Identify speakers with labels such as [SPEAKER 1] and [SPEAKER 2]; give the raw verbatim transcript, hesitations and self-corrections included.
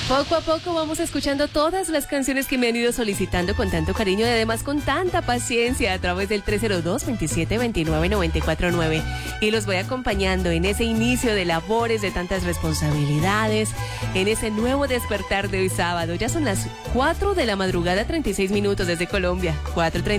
[SPEAKER 1] Poco a poco vamos escuchando todas las canciones que me han ido solicitando con tanto cariño y además con tanta paciencia a través del tres cero dos, veintisiete veintinueve, noventa y cuatro nueve. Y los voy acompañando en ese inicio de labores, de tantas responsabilidades, en ese nuevo despertar de hoy sábado. Ya son las cuatro de la madrugada, treinta y seis minutos desde Colombia, cuatro treinta.